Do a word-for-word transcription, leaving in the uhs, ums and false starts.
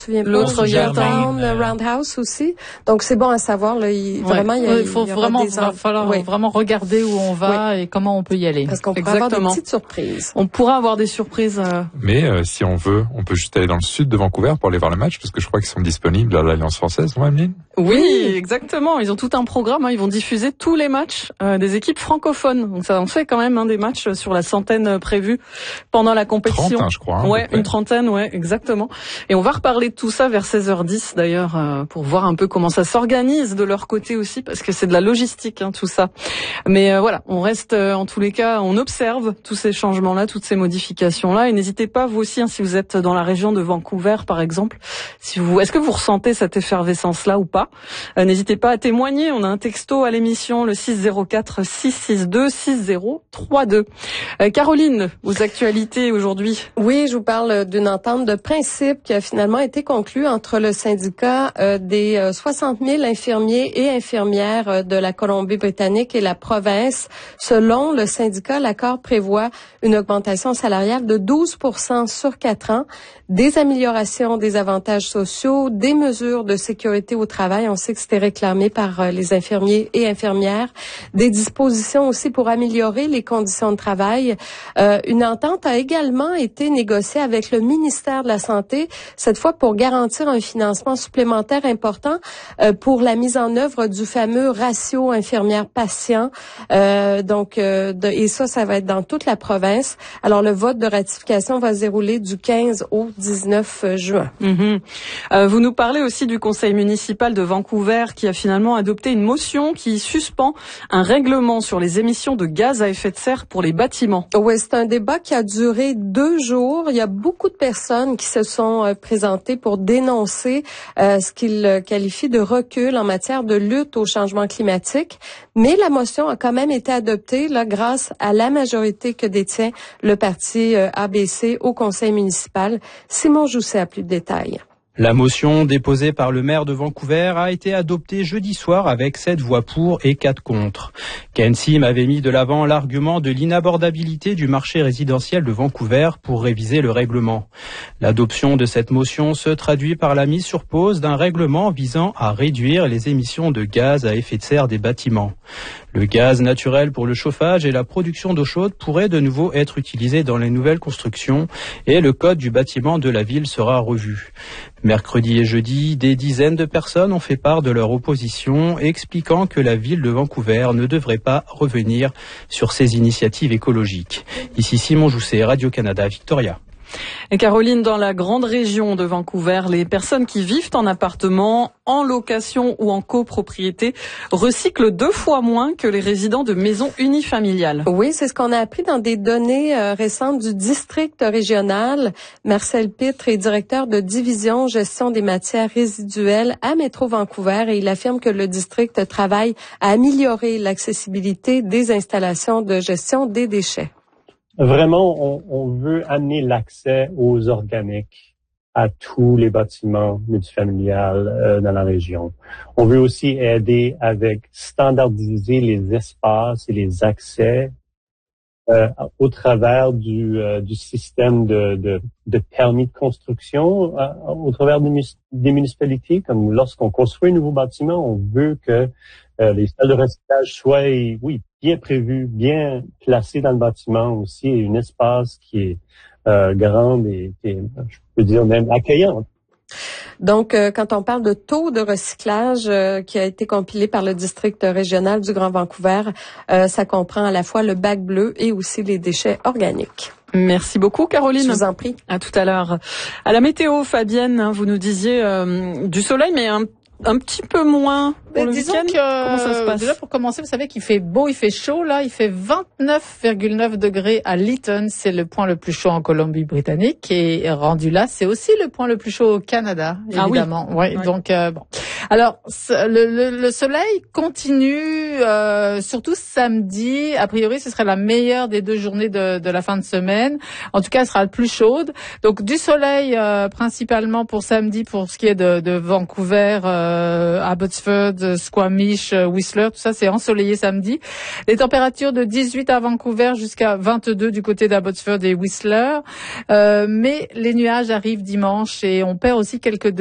L'autre Yorktown Roundhouse aussi. Donc c'est bon à savoir là, il, ouais. vraiment il, y a, il faut il y vraiment des... va falloir oui. vraiment regarder où on va oui. et comment on peut y aller. Parce qu'on pourra avoir des petites surprises. On pourra avoir des surprises. Euh... Mais euh, si on veut, on peut juste aller dans le sud de Vancouver pour aller voir le match parce que je crois qu'ils sont disponibles à l'Alliance française, non Emeline? Oui, exactement. Ils ont tout un programme. Hein. Ils vont diffuser tous les matchs euh, des équipes francophones. Donc ça en fait quand même hein, des matchs sur la centaine prévus pendant la compétition. trente, hein, je crois. Hein, ouais, une trentaine, ouais, exactement. Et on va reparler de tout ça vers seize heures dix d'ailleurs euh, pour voir un peu comment ça s'organise de leur côté aussi parce que c'est de la logistique hein, tout ça. Mais euh, voilà, on reste euh, en tous les cas, on observe tous ces changements-là, toutes ces modifications-là et n'hésitez pas vous aussi hein, si vous êtes dans la région de Vancouver par exemple, si vous est-ce que vous ressentez cette effervescence-là ou pas euh, n'hésitez pas à témoigner, on a un texto à l'émission le six zéro quatre six six deux six zéro trois deux. Euh, Caroline, vos actualités aujourd'hui. Oui, je vous parle d'une entente de principe qui a finalement été conclue entre le syndicat euh, des euh, soixante mille infirmiers et infirmières euh, de la Colombie-Britannique et la province. Selon le syndicat, l'accord prévoit une augmentation salariale de douze pour cent sur quatre ans, des améliorations des avantages sociaux, des mesures de sécurité au travail. On sait que c'était réclamé par euh, les infirmiers et infirmières. Des dispositions aussi pour améliorer les conditions de travail. Euh, une entente a également été négociée avec le ministère de la Santé, cette fois pour garantir un financement supplémentaire important euh, pour la mise en œuvre du fameux ratio infirmière-patient. Euh, donc, euh, de, et ça, ça va être dans toute la province. Alors, le vote de ratification va se dérouler du quinze au dix-neuf juin. Mm-hmm. Euh, vous nous parlez aussi du conseil municipal de Vancouver qui a finalement adopté une motion qui suspend un règlement sur les émissions de gaz à effet de serre pour les bâtiments. Oui, c'est un débat qui a duré deux jours. Il y a beaucoup de personnes qui se sont euh, présentées pour dénoncer euh, ce qu'ils qualifient de recul en matière de lutte au changement climatique. Mais la motion a quand même été adoptée là grâce à la majorité que détient le parti euh, A B C au conseil municipal. Simon Jousset a plus de détails. La motion déposée par le maire de Vancouver a été adoptée jeudi soir avec sept voix pour et quatre contre. Ken Sim avait mis de l'avant l'argument de l'inabordabilité du marché résidentiel de Vancouver pour réviser le règlement. L'adoption de cette motion se traduit par la mise sur pause d'un règlement visant à réduire les émissions de gaz à effet de serre des bâtiments. Le gaz naturel pour le chauffage et la production d'eau chaude pourrait de nouveau être utilisé dans les nouvelles constructions et le code du bâtiment de la ville sera revu. Mercredi et jeudi, des dizaines de personnes ont fait part de leur opposition, expliquant que la ville de Vancouver ne devrait pas revenir sur ces initiatives écologiques. Ici Simon Jousset, Radio-Canada, Victoria. Et Caroline, dans la grande région de Vancouver, les personnes qui vivent en appartement, en location ou en copropriété recyclent deux fois moins que les résidents de maisons unifamiliales. Oui, c'est ce qu'on a appris dans des données euh, récentes du district régional. Marcel Pitre est directeur de division gestion des matières résiduelles à Métro Vancouver et il affirme que le district travaille à améliorer l'accessibilité des installations de gestion des déchets. Vraiment, on, on veut amener l'accès aux organiques à tous les bâtiments multifamiliales euh, dans la région. On veut aussi aider avec standardiser les espaces et les accès euh, au travers du, euh, du système de, de, de permis de construction euh, au travers des, des municipalités. Comme lorsqu'on construit un nouveau bâtiment, on veut que euh, les salles de recyclage soient, oui, bien prévues, bien placées dans le bâtiment aussi, et un espace qui est euh, grand et, et, je peux dire, même accueillant. Donc, euh, quand on parle de taux de recyclage euh, qui a été compilé par le district régional du Grand Vancouver, euh, ça comprend à la fois le bac bleu et aussi les déchets organiques. Merci beaucoup, Caroline. Je vous en prie. À tout à l'heure. À la météo, Fabienne, hein, vous nous disiez euh, du soleil, mais un Un petit peu moins pour le disons week-end. que, comment ça se passe? Déjà, pour commencer, vous savez qu'il fait beau, il fait chaud. Là, il fait vingt-neuf virgule neuf degrés à Lytton. C'est le point le plus chaud en Colombie-Britannique. Et rendu là, c'est aussi le point le plus chaud au Canada, évidemment. Ah oui. Ouais, ouais. Donc, euh, bon. Alors, le, le, le soleil continue, euh, surtout samedi. A priori, ce serait la meilleure des deux journées de, de la fin de semaine. En tout cas, elle sera la plus chaude. Donc, du soleil euh, principalement pour samedi, pour ce qui est de, de Vancouver, euh, Abbotsford, Squamish, Whistler, tout ça, c'est ensoleillé samedi. Les températures de dix-huit à Vancouver jusqu'à vingt-deux du côté d'Abbotsford et Whistler. Euh, mais les nuages arrivent dimanche et on perd aussi quelques